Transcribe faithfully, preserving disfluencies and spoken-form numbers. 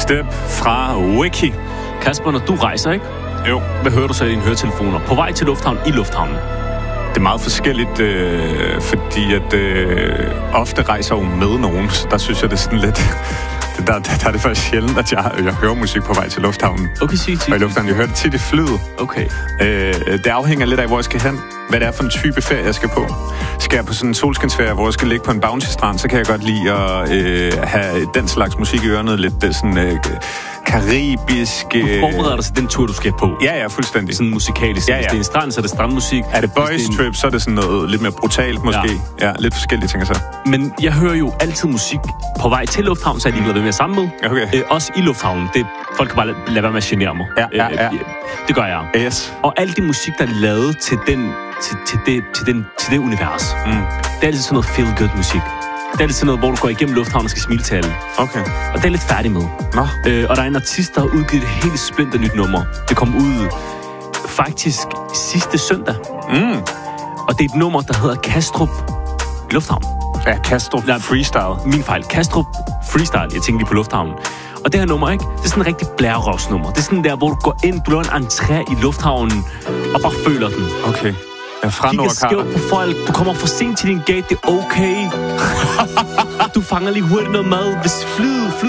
Step fra Wiki. Kasper, når du rejser, ikke? Jo. Hvad hører du så i dine høretelefoner? På vej til lufthavn, i lufthavnen? Det er meget forskelligt, øh, fordi at øh, ofte rejser jo med nogen, så der synes jeg, det er sådan lidt... Der, der, der er det faktisk sjældent, at jeg, jeg hører musik på vej til lufthavnen. Okay, sig, sig. Og i lufthavnen, jeg hører det tit i flyet. Okay. Øh, det afhænger lidt af, hvor jeg skal hen. Hvad det er for en type ferie, jeg skal på. Skal jeg på sådan en solskinsferie, hvor jeg skal ligge på en bounty-strand, så kan jeg godt lide at øh, have den slags musik i ørerne. Lidt det sådan øh, karibisk... Øh... Du forbereder dig til den tur, du skal på. Ja, ja, fuldstændig. Sådan musikalisk. Ja, ja. Hvis det er en strand, så er det strandmusik. Er det boys en... trip, så er det sådan noget lidt mere brutalt måske. Ja, ja lidt forskellige ting så. Men jeg hører jo altid musik på vej til lufthavnen, så er de ikke med sammen med. Okay. Øh, også i lufthavnen. Det, folk kan bare lade, lade være med at genere mig. Ja, ja, ja. Øh, det gør jeg. Yes. Og alt det musik, der er lavet til, den, til, til, det, til, den, til det univers, mm. det er altid sådan noget feel-good musik. Det er altid sådan noget, hvor du går igennem lufthavnen og skal smile til alle. Okay. Og det er jeg lidt færdig med. Nå. Øh, og der er en artist, der har udgivet et helt splinter nyt nummer. Det kom ud faktisk sidste søndag. Mm. Og det er et nummer, der hedder Kastrup Lufthavn. Ja, Kastrup ja, Freestyle. Min fejl. Kastrup Freestyle. Jeg tænker lige på lufthavnen. Og det her nummer, ikke? Det er sådan en rigtig blærerøvsnummer. Det er sådan der, hvor du går ind, du laver en entré i lufthavnen, og bare føler den. Okay. Ja, fra Kigger skævt på folk. Du kommer for sent til din gate. Det er okay. Du fanger lige hurtigt noget mad. Hvis flyet, flyet